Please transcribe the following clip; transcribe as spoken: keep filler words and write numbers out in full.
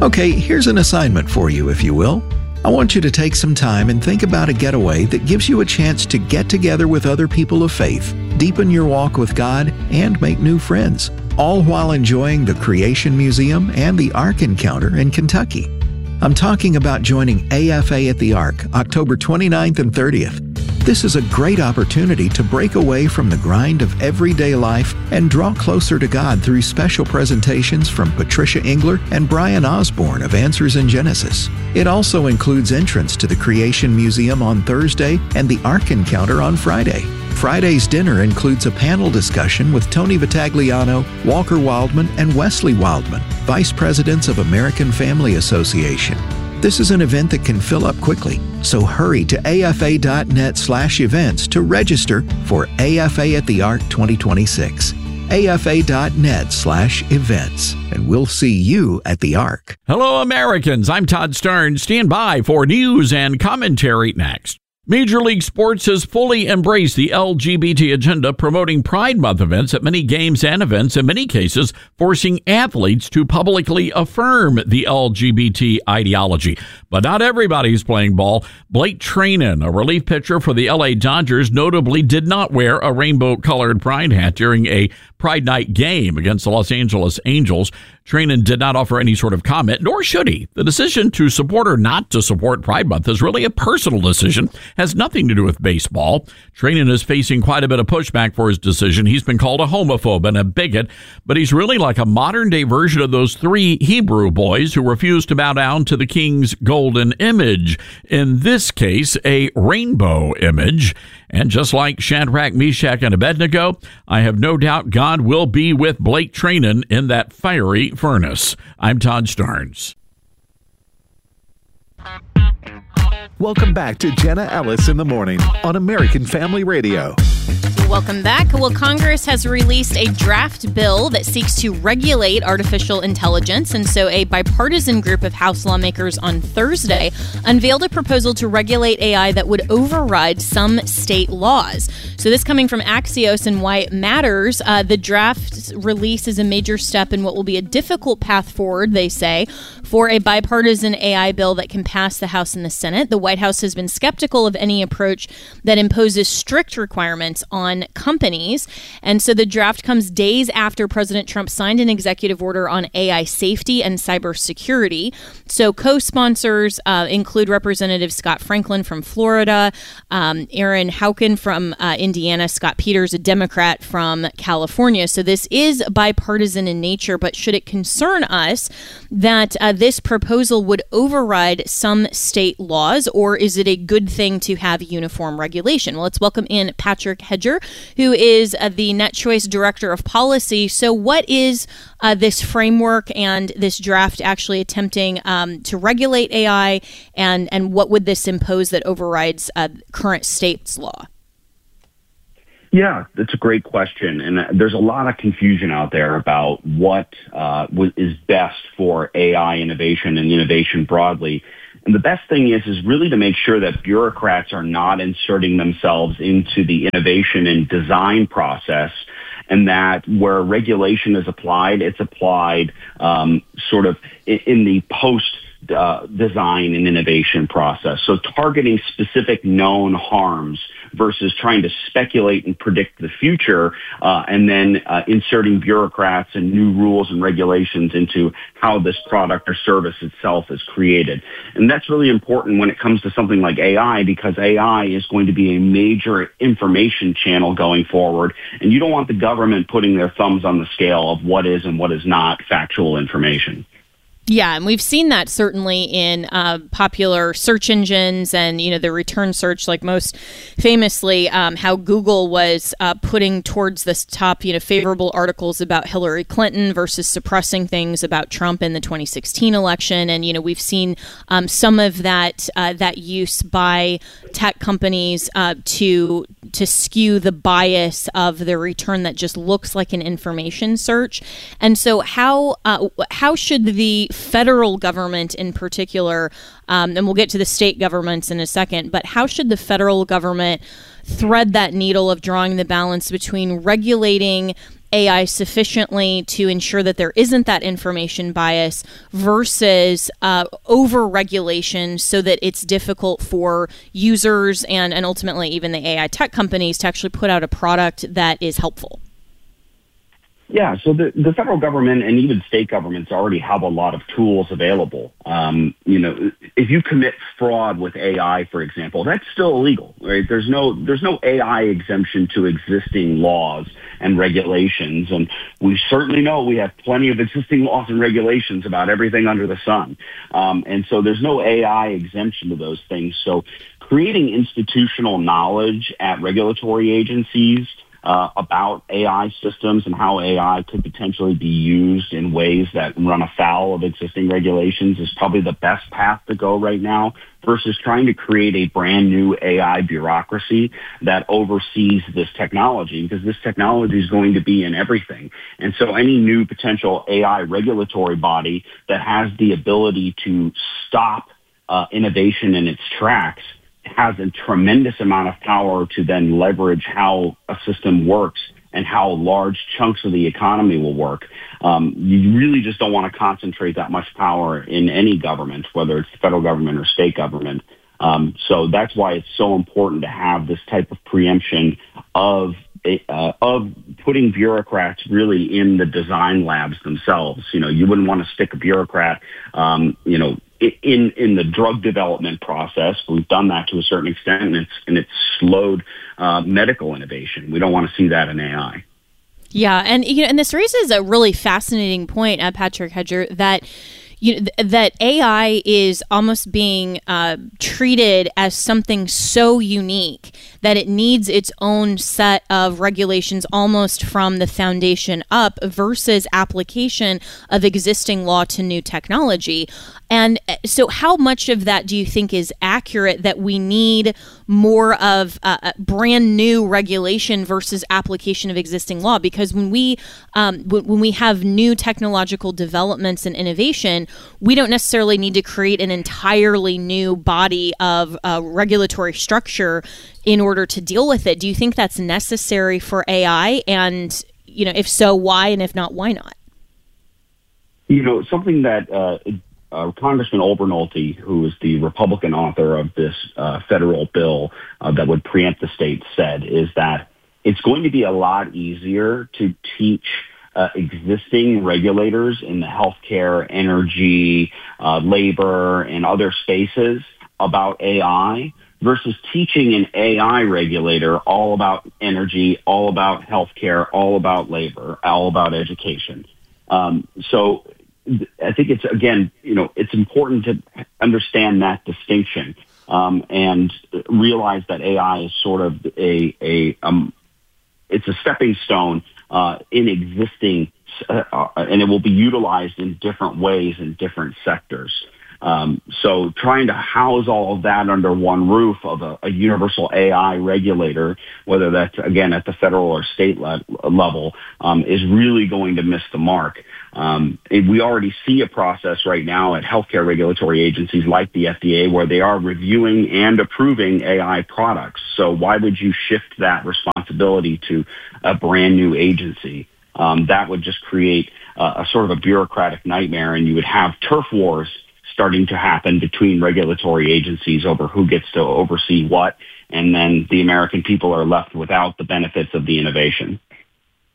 Okay, here's an assignment for you, if you will. I want you to take some time and think about a getaway that gives you a chance to get together with other people of faith, deepen your walk with God, and make new friends, all while enjoying the Creation Museum and the Ark Encounter in Kentucky. I'm talking about joining A F A at the Ark, October twenty-ninth and thirtieth. This is a great opportunity to break away from the grind of everyday life and draw closer to God through special presentations from Patricia Engler and Brian Osborne of Answers in Genesis. It also includes entrance to the Creation Museum on Thursday and the Ark Encounter on Friday. Friday's dinner includes a panel discussion with Tony Vitagliano, Walker Wildman, and Wesley Wildman, Vice Presidents of American Family Association. This is an event that can fill up quickly, so hurry to afa.net slash events to register for A F A at the Ark twenty twenty-six. afa.net slash events, and we'll see you at the Ark. Hello, Americans. I'm Todd Stern. Stand by for news and commentary next. Major League Sports has fully embraced the L G B T agenda, promoting Pride Month events at many games and events, in many cases forcing athletes to publicly affirm the L G B T ideology. But not everybody's playing ball. Blake Treinen, a relief pitcher for the L A Dodgers, notably did not wear a rainbow-colored pride hat during a Pride Night game against the Los Angeles Angels. Treinen did not offer any sort of comment, nor should he. The decision to support or not to support Pride Month is really a personal decision, has nothing to do with baseball. Treinen is facing quite a bit of pushback for his decision. He's been called a homophobe and a bigot, but he's really like a modern-day version of those three Hebrew boys who refused to bow down to the king's golden image. In this case, a rainbow image. And just like Shadrach, Meshach, and Abednego, I have no doubt God will be with Blake Treinen in that fiery furnace. I'm Todd Starnes. Welcome back to Jenna Ellis in the Morning on American Family Radio. Welcome back. Well, Congress has released a draft bill that seeks to regulate artificial intelligence. And so a bipartisan group of House lawmakers on Thursday unveiled a proposal to regulate A I that would override some state laws. So this coming from Axios and Why It Matters. Uh, the draft release is a major step in what will be a difficult path forward, they say, for a bipartisan A I bill that can pass the House and the Senate. The White House has been skeptical of any approach that imposes strict requirements on companies. And so the draft comes days after President Trump signed an executive order on A I safety and cybersecurity. So co-sponsors uh, include Representative Scott Franklin from Florida, um, Aaron Houken from uh, Indiana, Scott Peters, a Democrat from California. So this is bipartisan in nature, but should it concern us that uh, this proposal would override some state laws, or is it a good thing to have uniform regulation? Well, let's welcome in Patrick Hedger, who is uh, the NetChoice Director of Policy. So what is uh, this framework and this draft actually attempting um, to regulate A I, and, and what would this impose that overrides uh, current state's law? Yeah, that's a great question. And there's a lot of confusion out there about what uh, is best for A I innovation and innovation broadly. And the best thing is, is really to make sure that bureaucrats are not inserting themselves into the innovation and design process, and that where regulation is applied, it's applied um, sort of in, in the post uh, design and innovation process. So targeting specific known harms versus trying to speculate and predict the future, uh, and then uh, inserting bureaucrats and new rules and regulations into how this product or service itself is created. And that's really important when it comes to something like A I, because A I is going to be a major information channel going forward, and you don't want the government putting their thumbs on the scale of what is and what is not factual information. Yeah, and we've seen that certainly in uh, popular search engines and, you know, the return search, like most famously, um, how Google was uh, putting towards this top, you know, favorable articles about Hillary Clinton versus suppressing things about Trump in the twenty sixteen election. And, you know, we've seen um, some of that uh, that use by tech companies uh, to to skew the bias of the return that just looks like an information search. And so how uh, how should the federal government in particular, um, and we'll get to the state governments in a second, but how should the federal government thread that needle of drawing the balance between regulating A I sufficiently to ensure that there isn't that information bias versus uh, over-regulation so that it's difficult for users and, and ultimately even the A I tech companies to actually put out a product that is helpful? Yeah, so the, the federal government and even state governments already have a lot of tools available. Um, you know, if you commit fraud with A I, for example, that's still illegal, right? There's no there's no A I exemption to existing laws and regulations, and we certainly know we have plenty of existing laws and regulations about everything under the sun. Um, and so there's no A I exemption to those things. So creating institutional knowledge at regulatory agencies Uh, about A I systems and how A I could potentially be used in ways that run afoul of existing regulations is probably the best path to go right now versus trying to create a brand new A I bureaucracy that oversees this technology, because this technology is going to be in everything. And so any new potential A I regulatory body that has the ability to stop uh, innovation in its tracks has a tremendous amount of power to then leverage how a system works and how large chunks of the economy will work. Um, you really just don't want to concentrate that much power in any government, whether it's the federal government or state government. Um, so that's why it's so important to have this type of preemption of uh, of putting bureaucrats really in the design labs themselves. You know, you wouldn't want to stick a bureaucrat, um, you know, in in the drug development process. We've done that to a certain extent, and it's and it's slowed uh, medical innovation. We don't want to see that in A I. Yeah, and you know, and this raises a really fascinating point, uh, Patrick Hedger, that you know, th- that A I is almost being uh, treated as something so unique that it needs its own set of regulations almost from the foundation up versus application of existing law to new technology. And so how much of that do you think is accurate, that we need more of uh, brand new regulation versus application of existing law? Because when we um, w- when we have new technological developments and innovation, we don't necessarily need to create an entirely new body of uh, regulatory structure in order to deal with it. Do you think that's necessary for A I? And, you know, if so, why? And if not, why not? You know, something that uh, Uh, Congressman Obernolte, who is the Republican author of this uh, federal bill uh, that would preempt the states, said is that it's going to be a lot easier to teach uh, existing regulators in the healthcare, energy, uh, labor, and other spaces about A I versus teaching an A I regulator all about energy, all about healthcare, all about labor, all about education. Um, so I think it's, again, you know, it's important to understand that distinction um, and realize that A I is sort of a, a um, it's a stepping stone uh, in existing, uh, and it will be utilized in different ways in different sectors. Um, so trying to house all of that under one roof of a, a universal A I regulator, whether that's, again, at the federal or state le- level, um, is really going to miss the mark. Um, we already see a process right now at healthcare regulatory agencies like the F D A where they are reviewing and approving A I products. So why would you shift that responsibility to a brand new agency? Um, that would just create uh, a sort of a bureaucratic nightmare, and you would have turf wars starting to happen between regulatory agencies over who gets to oversee what, and then the American people are left without the benefits of the innovation.